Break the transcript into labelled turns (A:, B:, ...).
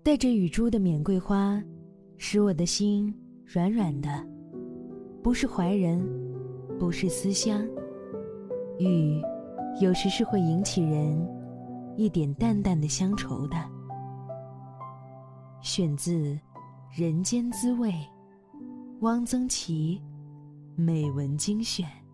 A: 带着雨珠的缅桂花，使我的心软软的，不是怀人，不是思乡。雨有时是会引起人一点淡淡的乡愁的。选自《人间滋味》，汪曾祺美文精选。